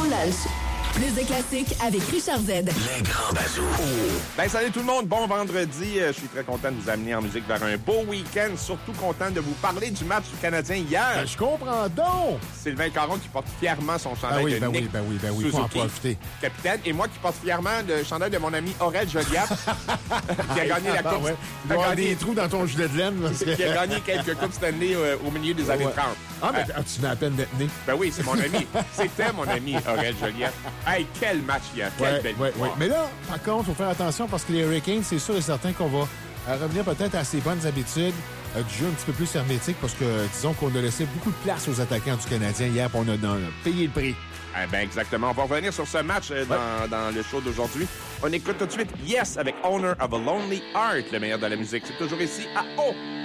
lunch. Plus de classiques avec Richard Z. Les grands bazous. Ben, salut tout le monde, bon vendredi. Je suis très content de vous amener en musique vers un beau week-end. Surtout content de vous parler du match du Canadien hier. Ben, je comprends donc! Sylvain Caron qui porte fièrement son chandail de Nick il faut en Suzuki, profiter. capitaine. Et moi qui porte fièrement le chandail de mon ami Aurel Joliat, qui a gagné la coupe. Ouais. Il doit y avoir des trous dans ton gilet de laine. Parce que... Qui a gagné quelques coupes cette année au milieu des années 30. Ah, mais tu n'as à peine d'être né. Ben oui, c'est mon ami. C'était mon ami Aurel Joliat. Hey, quel match hier. Quelle belle victoire. Mais là, par contre, il faut faire attention parce que les Hurricanes, c'est sûr et certain qu'on va revenir peut-être à ses bonnes habitudes du jeu un petit peu plus hermétique parce que, disons qu'on a laissé beaucoup de place aux attaquants du Canadien hier pour on a payé le prix. Eh ben exactement. On va revenir sur ce match dans le show d'aujourd'hui. On écoute tout de suite Yes avec Owner of a Lonely Heart, le meilleur de la musique. C'est toujours ici à O.